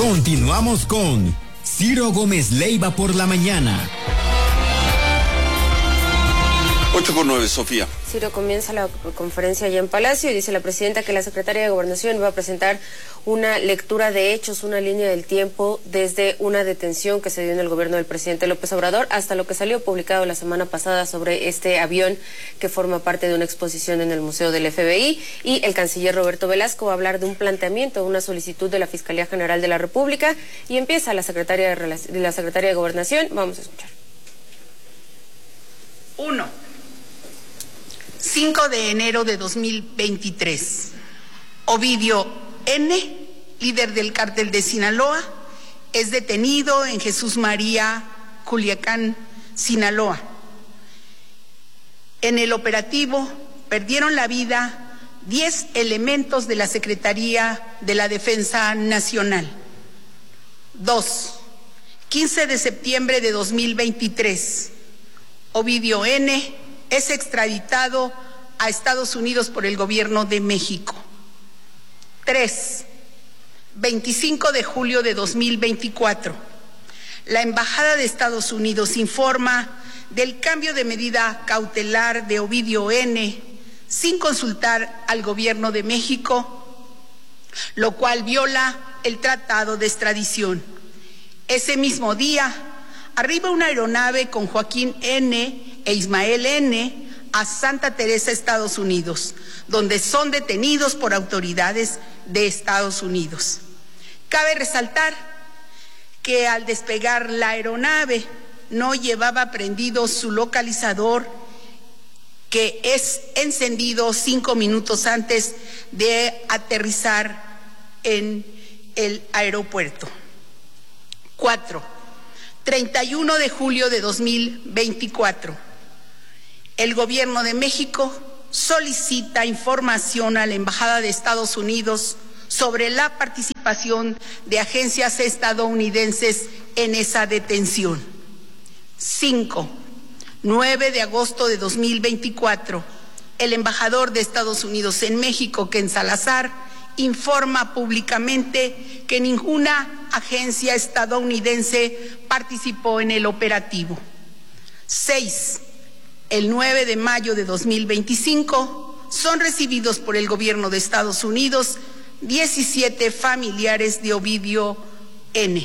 Continuamos con Ciro Gómez Leiva por la mañana. 8:09, Sofía. Ciro, comienza la conferencia allá en Palacio y dice la presidenta que la secretaria de Gobernación va a presentar una lectura de hechos, una línea del tiempo desde una detención que se dio en el gobierno del presidente López Obrador hasta lo que salió publicado la semana pasada sobre este avión que forma parte de una exposición en el Museo del FBI, y el canciller Roberto Velasco va a hablar de un planteamiento, una solicitud de la Fiscalía General de la República, y empieza la secretaria de Gobernación. Vamos a escuchar. 1. 5 de enero de 2023. Ovidio N., líder del cártel de Sinaloa, es detenido en Jesús María, Culiacán, Sinaloa. En el operativo perdieron la vida 10 elementos de la Secretaría de la Defensa Nacional. 2. 15 de septiembre de 2023. Ovidio N. es extraditado a Estados Unidos por el gobierno de México. 3. 25 de julio de 2024. La Embajada de Estados Unidos informa del cambio de medida cautelar de Ovidio N. sin consultar al gobierno de México, lo cual viola el tratado de extradición. Ese mismo día, arriba una aeronave con Joaquín N. e Ismael N. a Santa Teresa, Estados Unidos, donde son detenidos por autoridades de Estados Unidos. Cabe resaltar que al despegar la aeronave no llevaba prendido su localizador, que es encendido 5 minutos antes de aterrizar en el aeropuerto. 4. 31 de julio de 2024. El gobierno de México solicita información a la Embajada de Estados Unidos sobre la participación de agencias estadounidenses en esa detención. 5. 9 de agosto de 2024. El embajador de Estados Unidos en México, Ken Salazar, informa públicamente que ninguna agencia estadounidense participó en el operativo. 6. El 9 de mayo de 2025 son recibidos por el gobierno de Estados Unidos 17 familiares de Ovidio N.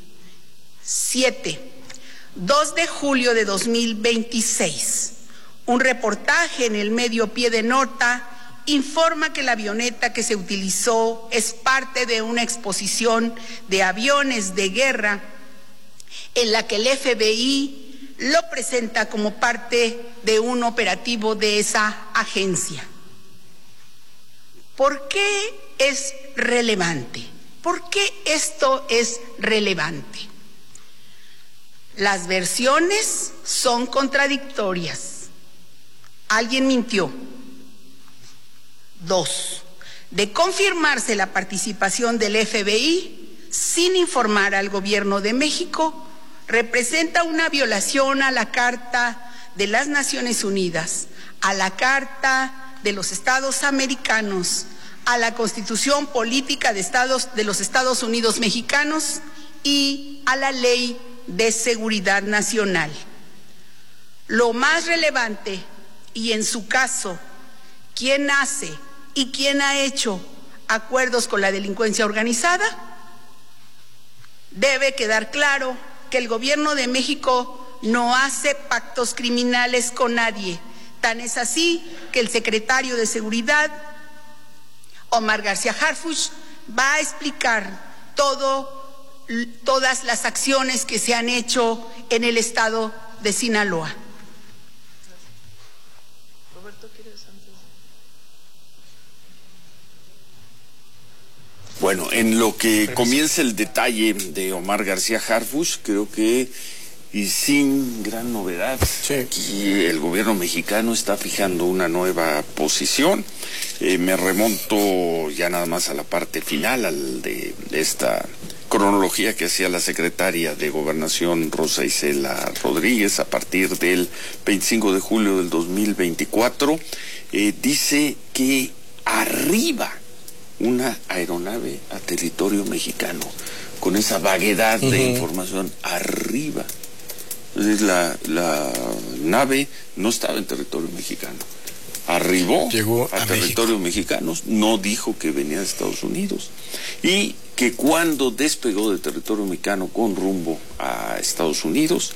7. 2 de julio de 2026. Un reportaje en el medio Pie de Nota informa que la avioneta que se utilizó es parte de una exposición de aviones de guerra en la que el FBI lo presenta como parte de un operativo de esa agencia. ¿Por qué es relevante? ¿Por qué esto es relevante? Las versiones son contradictorias. Alguien mintió. 2. De confirmarse la participación del FBI sin informar al gobierno de México, representa una violación a la Carta de las Naciones Unidas, a la Carta de los Estados Americanos, a la Constitución Política de los Estados Unidos Mexicanos y a la Ley de Seguridad Nacional. Lo más relevante, y en su caso, ¿quién hace y quién ha hecho acuerdos con la delincuencia organizada? Debe quedar claro que el gobierno de México no hace pactos criminales con nadie. Tan es así que el secretario de Seguridad, Omar García Harfuch, va a explicar todas las acciones que se han hecho en el estado de Sinaloa. Roberto, ¿quieres antes? Bueno, en lo que comienza el detalle de Omar García Harfuch, creo que, y sin gran novedad, aquí el gobierno mexicano está fijando una nueva posición. Me remonto ya nada más a la parte final de esta cronología que hacía la secretaria de Gobernación, Rosa Isela Rodríguez, a partir del 25 de julio del 2024. Dice que arriba una aeronave a territorio mexicano, con esa vaguedad de información arriba. Entonces la nave no estaba en territorio mexicano. Llegó a territorio mexicano, no dijo que venía de Estados Unidos. Y que cuando despegó de territorio mexicano con rumbo a Estados Unidos,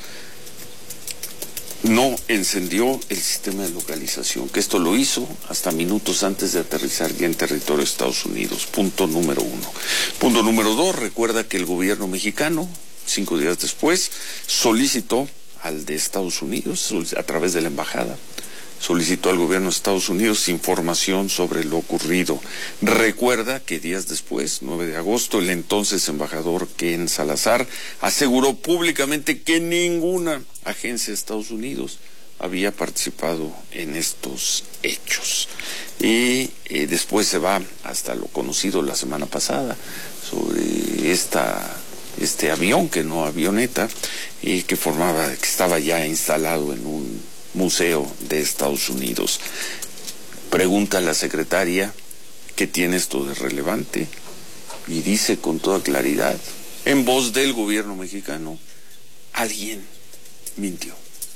no encendió el sistema de localización, que esto lo hizo hasta minutos antes de aterrizar ya en territorio de Estados Unidos. Punto número 1. Punto número 2, recuerda que el gobierno mexicano, 5 días después, solicitó al de Estados Unidos, a través de la embajada, solicitó al gobierno de Estados Unidos información sobre lo ocurrido. Recuerda que días después, 9 de agosto, el entonces embajador Ken Salazar aseguró públicamente que ninguna agencia de Estados Unidos había participado en estos hechos. Y después se va hasta lo conocido la semana pasada sobre este avión, que no avioneta, y que estaba ya instalado en un museo de Estados Unidos. Pregunta a la secretaria qué tiene esto de relevante y dice con toda claridad, en voz del gobierno mexicano, alguien mintió.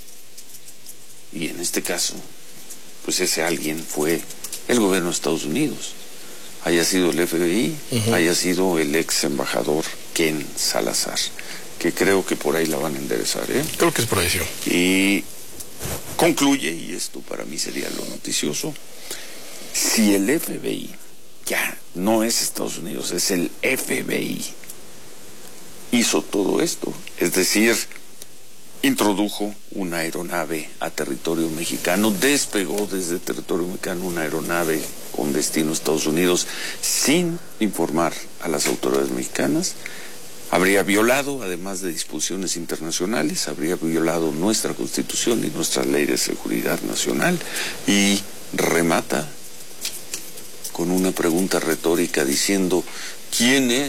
Y en este caso, pues ese alguien fue el gobierno de Estados Unidos, haya sido el FBI, haya sido el ex embajador Ken Salazar, que creo que por ahí la van a enderezar, ¿eh? Creo que es por ahí, sí. Y concluye, y esto para mí sería lo noticioso, si el FBI, ya no es Estados Unidos, es el FBI, hizo todo esto, es decir, introdujo una aeronave a territorio mexicano, despegó desde territorio mexicano una aeronave con destino a Estados Unidos sin informar a las autoridades mexicanas, habría violado, además de disposiciones internacionales, habría violado nuestra Constitución y nuestra Ley de Seguridad Nacional, y remata con una pregunta retórica diciendo, ¿quién es